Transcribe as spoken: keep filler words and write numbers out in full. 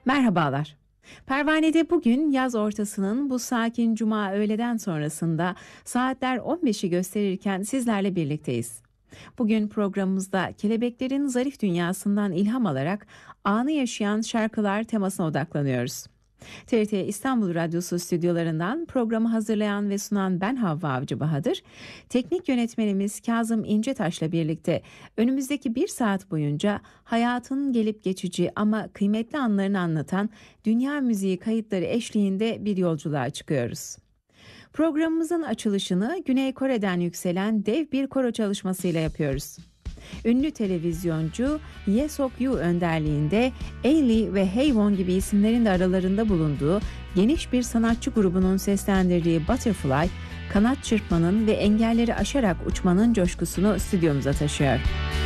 Merhabalar. Pervane'de bugün yaz ortasının bu sakin cuma öğleden sonrasında saatler on beşi gösterirken sizlerle birlikteyiz. Bugün programımızda kelebeklerin zarif dünyasından ilham alarak anı yaşayan şarkılar temasına odaklanıyoruz. T R T İstanbul Radyosu stüdyolarından programı hazırlayan ve sunan ben Havva Avcı Bahadır, teknik yönetmenimiz Kazım İncetaş'la birlikte önümüzdeki bir saat boyunca hayatın gelip geçici ama kıymetli anlarını anlatan dünya müziği kayıtları eşliğinde bir yolculuğa çıkıyoruz. Programımızın açılışını Güney Kore'den yükselen dev bir koro çalışmasıyla yapıyoruz. Ünlü televizyoncu Ye Sok-yu önderliğinde Ailey ve Haewon gibi isimlerin de aralarında bulunduğu geniş bir sanatçı grubunun seslendirdiği Butterfly, kanat çırpmanın ve engelleri aşarak uçmanın coşkusunu stüdyomuza taşıyor.